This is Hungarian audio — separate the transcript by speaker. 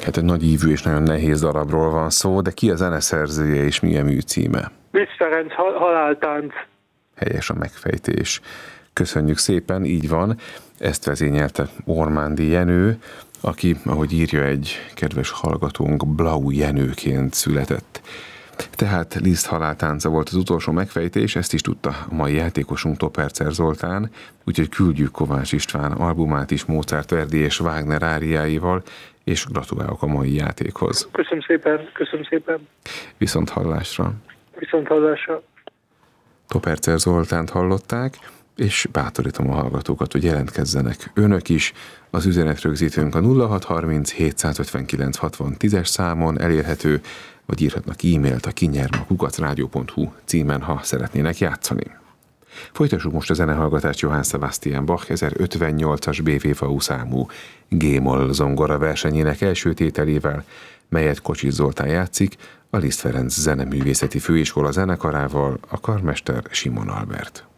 Speaker 1: Hát egy nagy ívű és nagyon nehéz darabról van szó, de ki a zeneszerzője és mi a műcíme?
Speaker 2: Liszt Ferenc Haláltánc.
Speaker 1: Helyes a megfejtés. Köszönjük szépen, így van. Ezt vezényelte Ormándi Jenő, aki, ahogy írja egy kedves hallgatónk, Blau Jenőként született. Tehát Liszt Haláltánca volt az utolsó megfejtés, ezt is tudta a mai játékosunk Topercer Zoltán, úgyhogy küldjük Kovács István albumát is Mozart, Verdi és Wagner áriáival, és gratulálok a mai játékhoz.
Speaker 2: Köszönöm szépen, köszönöm szépen.
Speaker 1: Viszont hallásra.
Speaker 2: Viszont hallásra.
Speaker 1: Topercer Zoltánt hallották, és bátorítom a hallgatókat, hogy jelentkezzenek önök is. Az üzenetrögzítőnk a 0630 759 60 10-es számon elérhető, vagy írhatnak e-mailt a kinyerma@rádió.hu címen, ha szeretnének játszani. Folytassuk most a zenehallgatást Johann Sebastian Bach 1058-as BWV számú G-moll zongora versenyének első tételével, melyet Kocsis Zoltán játszik, a Liszt Ferenc Zeneművészeti Főiskola zenekarával, a karmester Simon Albert.